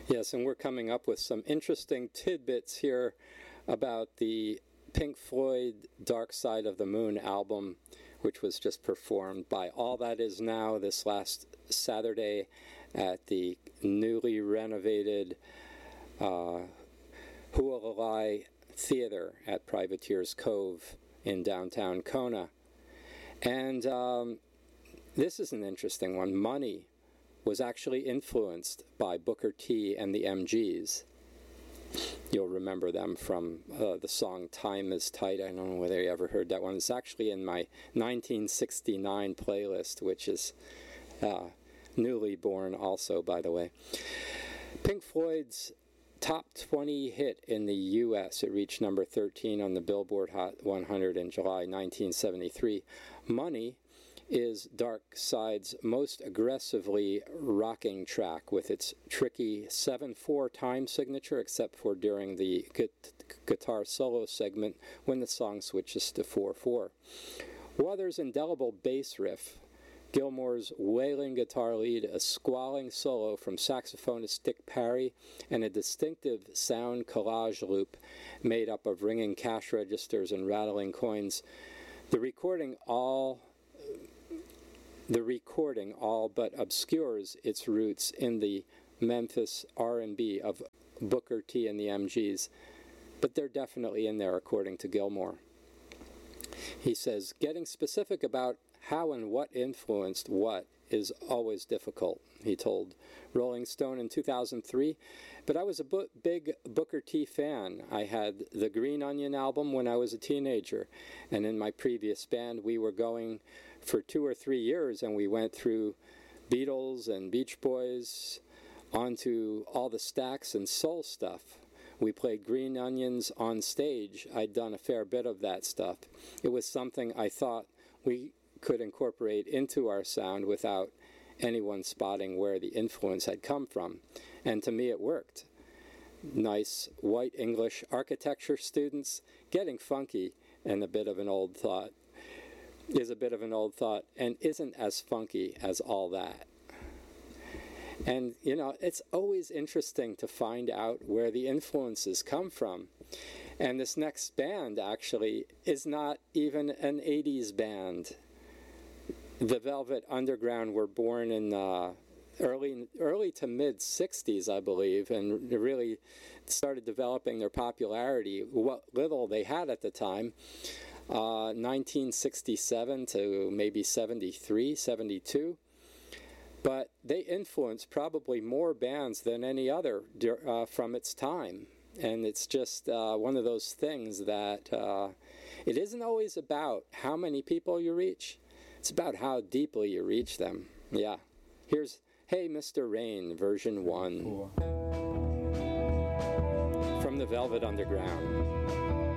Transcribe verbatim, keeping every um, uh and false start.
Yes, and we're coming up with some interesting tidbits here about the Pink Floyd Dark Side of the Moon album, which was just performed by All That Is Now this last Saturday at the newly renovated uh, Hualalai Theater at Privateers Cove in downtown Kona. And um, this is an interesting one. Money was actually influenced by Booker T and the M Gs. You'll remember them from uh, the song Time is Tight. I don't know whether you ever heard that one. It's actually in my nineteen sixty-nine playlist, which is uh, newly born also, by the way. Pink Floyd's top twenty hit in the U S It reached number thirteen on the Billboard Hot one hundred in July nineteen seventy-three. Money is Dark Side's most aggressively rocking track, with its tricky seven four time signature, except for during the gu- guitar solo segment when the song switches to four four. Waters' indelible bass riff, Gilmour's wailing guitar lead, a squalling solo from saxophonist Dick Parry, and a distinctive sound collage loop made up of ringing cash registers and rattling coins. The recording all The recording all but obscures its roots in the Memphis R and B of Booker T and the M Gs, but they're definitely in there according to Gilmour. He says, getting specific about how and what influenced what is always difficult, he told Rolling Stone in two thousand three. But I was a bu- big Booker T fan. I had the Green Onion album when I was a teenager, and in my previous band we were going for two or three years, and we went through Beatles and Beach Boys onto all the Stax and soul stuff. We played Green Onions on stage. I'd done a fair bit of that stuff. It was something I thought we could incorporate into our sound without anyone spotting where the influence had come from. And to me it worked. Nice white English architecture students getting funky, and a bit of an old thought is a bit of an old thought and isn't as funky as all that. And, you know, it's always interesting to find out where the influences come from. And this next band, actually, is not even an eighties band. The Velvet Underground were born in uh, early early to mid-sixties, I believe, and really started developing their popularity, what little they had at the time, uh, nineteen sixty-seven to maybe seventy-three, seventy-two. But they influenced probably more bands than any other uh, from its time. And it's just uh, one of those things that uh, it isn't always about how many people you reach. It's about how deeply you reach them. Yeah. Here's Hey Mister Rain, version one. Cool. From the Velvet Underground.